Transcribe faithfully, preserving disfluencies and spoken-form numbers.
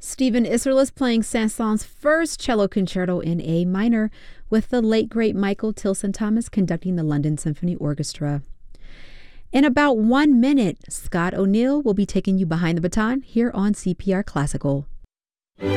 Stephen Isserlis playing Saint-Saëns' first cello concerto in A minor, with the late great Michael Tilson Thomas conducting the London Symphony Orchestra. In about one minute, Scott O'Neill will be taking you behind the baton here on C P R Classical.